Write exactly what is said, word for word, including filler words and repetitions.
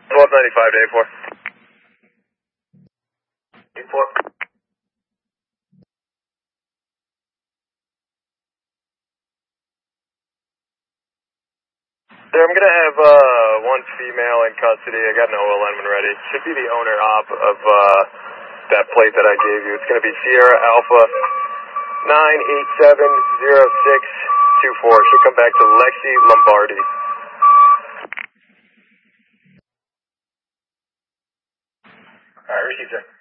twelve ninety-five to A four. A four. Sir, I'm going to have uh, one female in custody. I got an O L N when ready. Should be the owner op of uh, that plate that I gave you. It's going to be Sierra Alpha nine eight seven zero six two four. Should come back to Lexi Lombardi. All right, received, sir.